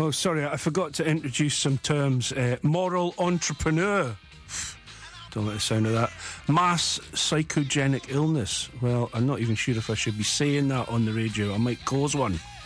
Oh, sorry, I forgot to introduce some terms. Moral entrepreneur. Don't like the sound of that. Mass psychogenic illness. Well, I'm not even sure if I should be saying that on the radio. I might cause one.